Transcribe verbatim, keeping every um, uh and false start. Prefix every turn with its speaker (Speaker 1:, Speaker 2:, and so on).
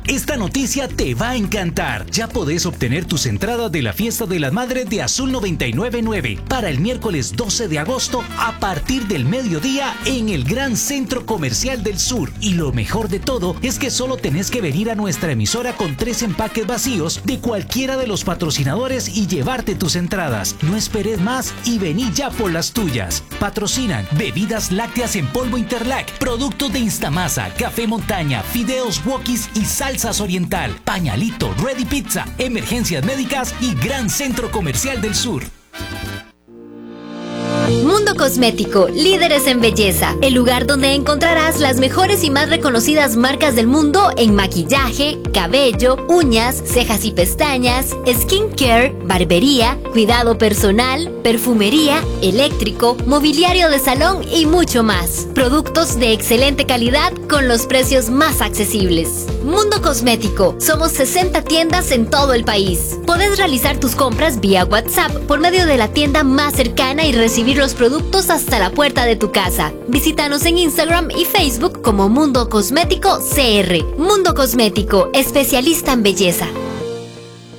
Speaker 1: esta noticia te va a encantar. Ya podés obtener tus entradas de la fiesta de las madres de Azul noventa y nueve punto nueve para el miércoles doce de agosto a partir del mediodía en el Gran Centro Comercial del Sur. Y lo mejor de todo es que solo tenés que venir a nuestra emisora con tres empaques vacíos de cualquiera de los patrocinadores y llevarte tus entradas. No esperes más y vení ya por las tuyas. Patrocinan Bebidas Lácteas en Polvo Interlac, productos de Instamasa, Café Montaña, Fideos Wokis y Salsas Oriental, Pañalito, Ready Pizza, Emergencias Médicas y Gran Centro Comercial del Sur.
Speaker 2: Mundo Cosmético, líderes en belleza. El lugar donde encontrarás las mejores y más reconocidas marcas del mundo en maquillaje, cabello, uñas, cejas y pestañas, skincare, barbería, cuidado personal, perfumería, eléctrico, mobiliario de salón y mucho más. Productos de excelente calidad con los precios más accesibles. Mundo Cosmético. Somos sesenta tiendas en todo el país. Podés realizar tus compras vía WhatsApp por medio de la tienda más cercana y recibir los productos hasta la puerta de tu casa. Visítanos en Instagram y Facebook como Mundo Cosmético C R. Mundo Cosmético, especialista en belleza.